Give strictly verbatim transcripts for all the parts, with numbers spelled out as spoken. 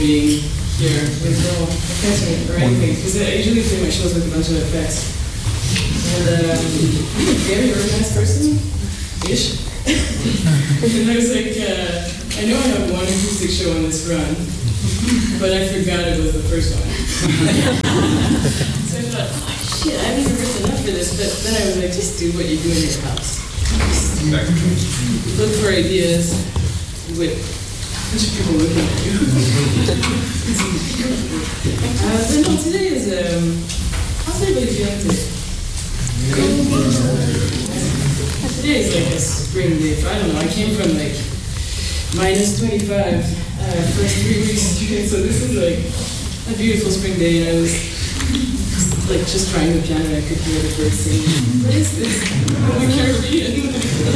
being here with no effects or anything, because I usually play my shows with a bunch of effects. And um, I'm a very organized person, ish. And I was like, uh, I know I have one acoustic show on this run, but I forgot it was the first one. So I thought, oh shit, I haven't rehearsed enough for this, but then I was like, just do what you do in your house. Just look for ideas with a bunch of people looking at you. uh, so no, today is, um, how's everybody feeling today? Today is like a spring day. I don't know, I came from like minus twenty-five uh, first three weeks straight, so this is like a beautiful spring day, and I was like just trying the piano and I could hear the birds singing. What is this? I'm in the Caribbean.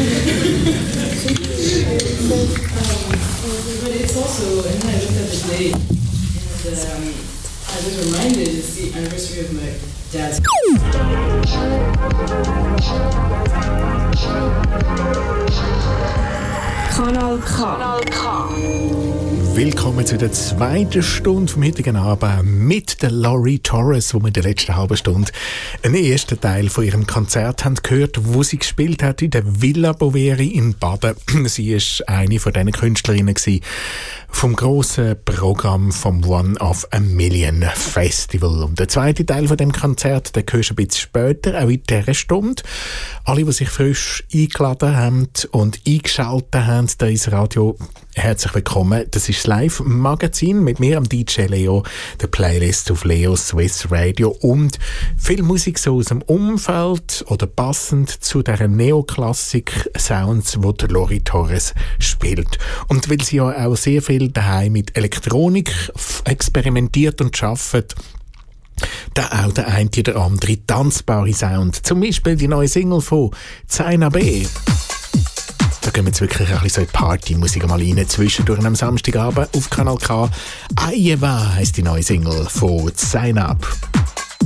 um, but it's also, and then I looked at the date, and um, I was reminded it's the anniversary of my dad's. Kanal K. Kanal K. Willkommen zu der zweiten Stunde vom heutigen Abend mit der Laurie Torres, wo wir in der letzten halben Stunde einen ersten Teil von ihrem Konzert haben gehört, wo sie gespielt hat in der Villa Boveri in Baden. Sie war eine von diesen Künstlerinnen gewesen, vom grossen Programm vom One of a Million Festival. Und der zweite Teil von dem Konzert, den hörst du ein bisschen später, auch in dieser Stunde. Alle, die sich frisch eingeladen haben und eingeschaltet haben, da ins Radio, herzlich willkommen. Das ist das Live-Magazin mit mir, am D J Leo, der Playlist auf Leo Swiss Radio und viel Musik so aus dem Umfeld oder passend zu dieser Neoklassik-Sounds, die der Laurie Torres spielt. Und weil sie ja auch sehr viel daheim mit Elektronik experimentiert und arbeitet, da auch der eine oder andere tanzbare Sound. Zum Beispiel die neue Single von Zaina B. Da gehen wir jetzt wirklich ein bisschen so in Partymusik mal rein, zwischendurch am Samstagabend auf Kanal K. Ayeva heisst die neue Single von Zainab.